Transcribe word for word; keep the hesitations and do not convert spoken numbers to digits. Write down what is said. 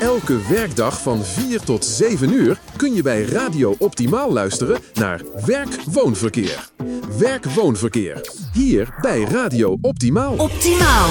Elke werkdag van vier tot zeven uur kun je bij Radio Optimaal luisteren naar Werk-Woonverkeer. Werk-Woonverkeer. Hier bij Radio Optimaal. Optimaal.